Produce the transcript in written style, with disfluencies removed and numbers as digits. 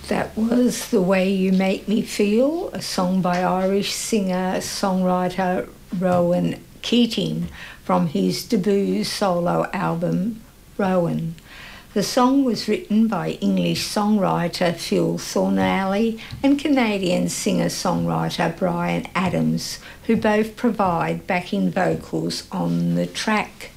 That was The Way You Make Me Feel, a song by Irish singer-songwriter Rowan Keating from his debut solo album, Rowan. The song was written by English songwriter Phil Thornalley and Canadian singer-songwriter Bryan Adams, who both provide backing vocals on the track.